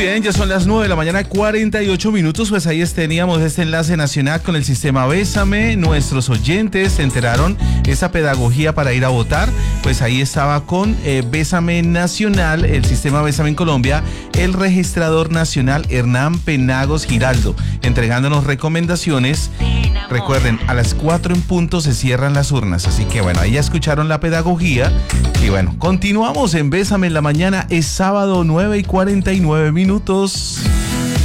bien, ya son las 9 de la mañana, 48 minutos, pues ahí teníamos este enlace nacional con el sistema Bésame. Nuestros oyentes se enteraron esa pedagogía para ir a votar, pues ahí estaba con Bésame Nacional, el sistema Bésame en Colombia, el registrador nacional Hernán Penagos Giraldo, entregándonos recomendaciones. Recuerden, a las 4 en punto se cierran las urnas, así que bueno, ahí ya escucharon la pedagogía. Y bueno, continuamos en Bésame en la mañana, es sábado 9:49 minutos.